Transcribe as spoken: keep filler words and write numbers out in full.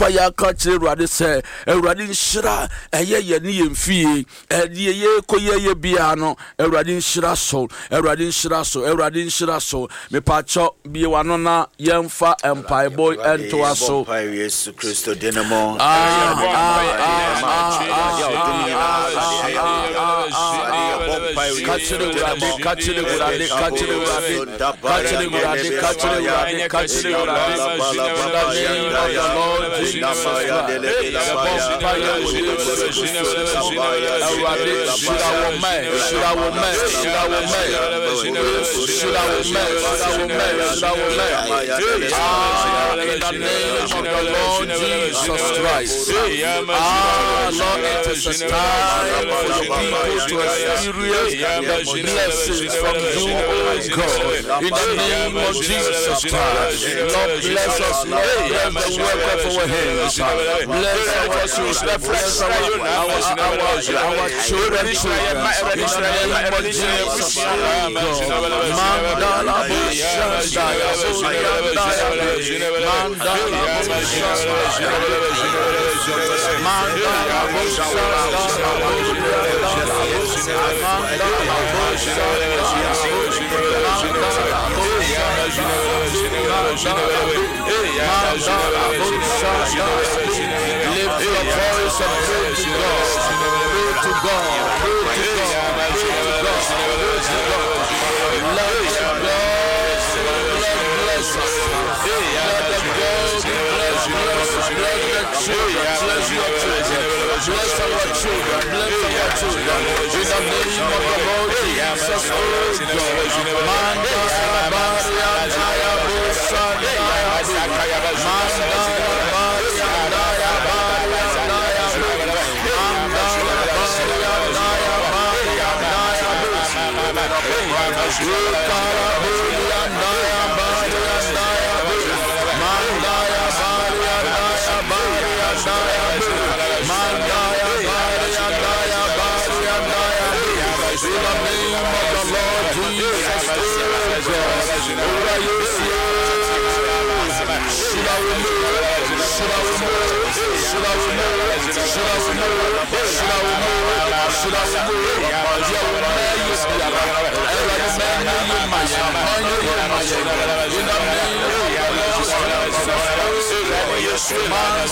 paya ka kire Awurade se Awurade nhyira eye ye ne yemfie ede ye koye ye bia no Awurade nhyira so Awurade nhyira so Awurade nhyira so me pacho bie wano na yemfa empire boy ento aso Yesu Kristo dinamo Kachire Awurade kachire Awurade kachire Awurade kachire Awurade kachire Awurade kachire Awurade in the name of the Lord Jesus Christ. Ah, Lord, it is a time for your people to experience the blessings from you, oh God. In the name of Jesus Christ, Lord, bless us, Lord, bless the work of our hands. Bless our children, bless our, our, our, our children, children. In the name of Jesus, oh God. Mandala Bushandaya, Bushandaya, Mandala lift your voice and pray to God. Pray to God. Pray to God. Pray to God. Let God bless us. Let the God bless us. Bless the children. Bless your children. Bless our children. Bless our children. In the name of the Lord Jesus, oh God. Manda Baria Daya Busanda Manda Baria Daya Baria Daya Manda Baria Daya Baria Daya Ukara Buria Daya Baria Daya Manda Baria Daya Baria Daya Manda Baria Daya Baria Daya in the name of the Lord Jesus Christ, over you see, should I remove, should I remove, should I remove, should I remove, should I remove, should I remove, yeah, man, you see, man, you man, you man, in the name of the Lord Jesus Christ,